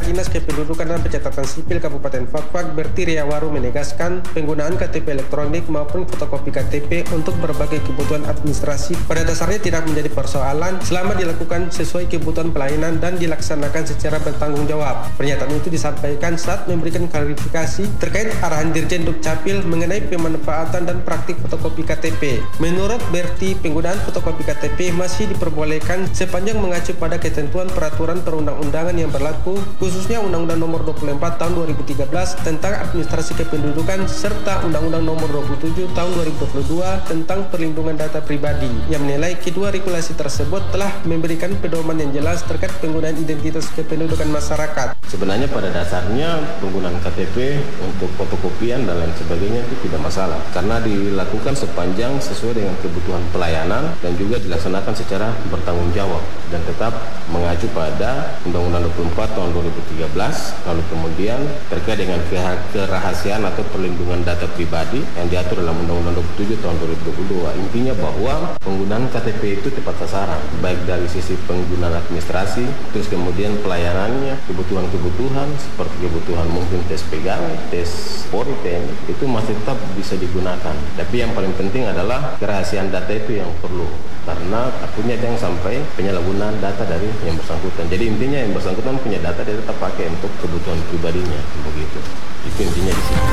Dinas Kependudukan dan Pencatatan Sipil Kabupaten Fakfak Berti Riawaru menegaskan penggunaan KTP elektronik maupun fotokopi KTP untuk berbagai kebutuhan administrasi pada dasarnya tidak menjadi persoalan selama dilakukan sesuai kebutuhan pelayanan dan dilaksanakan secara bertanggung jawab. Pernyataan itu disampaikan saat memberikan klarifikasi terkait arahan Dirjen Dukcapil mengenai pemanfaatan dan praktik fotokopi KTP. Menurut Berti, penggunaan fotokopi KTP masih diperbolehkan sepanjang mengacu pada ketentuan peraturan perundang-undangan yang berlaku, khususnya Undang-Undang Nomor 24 Tahun 2013 tentang Administrasi Kependudukan serta Undang-Undang Nomor 27 Tahun 2022 tentang Perlindungan Data Pribadi, yang menilai kedua regulasi tersebut telah memberikan pedoman yang jelas terkait penggunaan identitas kependudukan masyarakat. Sebenarnya pada dasarnya penggunaan KTP untuk fotokopian dan lain sebagainya itu tidak masalah, karena dilakukan sepanjang sesuai dengan kebutuhan pelayanan dan juga dilaksanakan secara bertanggung jawab dan tetap mengacu pada Undang-Undang 24 tahun 2013, lalu kemudian terkait dengan kerahasiaan atau perlindungan data pribadi yang diatur dalam Undang-Undang 27 tahun 2022. Intinya bahwa penggunaan KTP itu tepat sasaran, baik dari sisi penggunaan administrasi, terus kemudian pelayanannya, kebutuhan seperti kebutuhan mungkin tes pegawai, tes Polri, itu masih tetap bisa digunakan. Tapi yang paling penting adalah kerahasiaan data itu yang perlu, karena takutnya yang sampai penyalahgunaan data dari yang bersangkutan. Jadi intinya yang bersangkutan punya data dia tetap pakai untuk kebutuhan pribadinya, begitu. Itu intinya di sini.